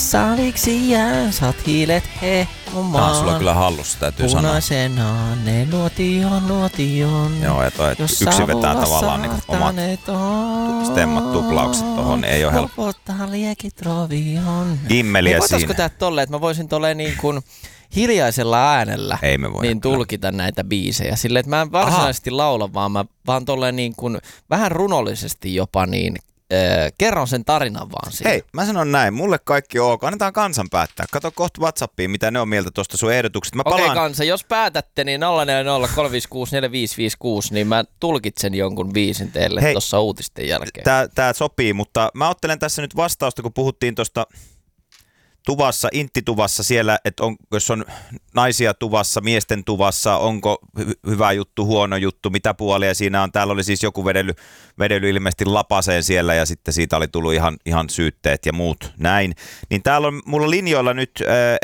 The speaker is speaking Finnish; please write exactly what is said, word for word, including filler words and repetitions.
Saliksi jää, saat hiilet hehkumaan. Tää on sulla kyllä hallussa, täytyy sanoa. Punaisena ne nuotion, nuotion. Joo, ja toi, yksi vetää tavallaan niin omat stemmat tuplaukset tohon, ei oo helppo. Lopottaa liekit rovion. Gimmeliä niin siinä. voitaisko tää tolleen, että mä voisin tolleen niin kuin hiljaisella äänellä ei me niin tulkita näitä biisejä. Silleen, että mä en varsinaisesti Aha. laula, vaan mä vaan tolleen niin kuin vähän runollisesti jopa niin Öö, kerron sen tarinan vaan siitä. Hei, mä sanon näin, mulle kaikki on ok. Annetaan kansan päättää. Kato kohta WhatsAppiin, mitä ne on mieltä tuosta sun ehdotuksesta. Okei palaan... okay, kansa, jos päätätte, niin nolla neljä nolla kolme viisi kuusi neljä viisi viisi kuusi, niin mä tulkitsen jonkun biisin teille tuossa uutisten jälkeen. Tää, tää sopii, mutta mä ottelen tässä nyt vastausta, kun puhuttiin tuosta tuvassa, inttituvassa siellä, että on, jos on naisia tuvassa, miesten tuvassa, onko hy- hyvä juttu, huono juttu, mitä puolia siinä on. Täällä oli siis joku vedely, vedely ilmeisesti lapaseen siellä ja sitten siitä oli tullut ihan, ihan syytteet ja muut näin. Niin täällä on mulla linjoilla nyt äh,